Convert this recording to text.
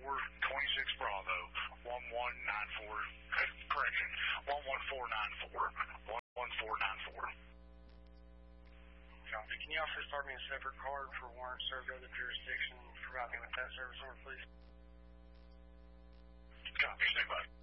26 Bravo, 1194, correction, 11494, 11494. Copy. Can you also start me a separate card for warrant served to other jurisdiction? Provide me with that service order, please. Copy, stay by.